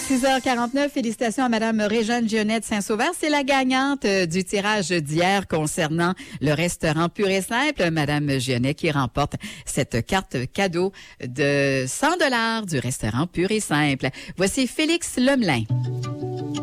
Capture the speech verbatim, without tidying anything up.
six heures quarante-neuf, félicitations à Madame Réjeanne Gionnet de Saint-Sauveur. C'est la gagnante euh, du tirage d'hier concernant le restaurant Pur et Simple. Madame Gionnet qui remporte cette carte cadeau de cent dollars du restaurant Pur et Simple. Voici Félix Lemelin.